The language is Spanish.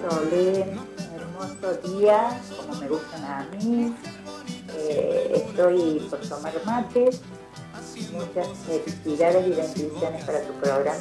Solé, hermoso día, como me gustan a mí. Estoy por tomar mates. Muchas felicidades y bendiciones para tu programa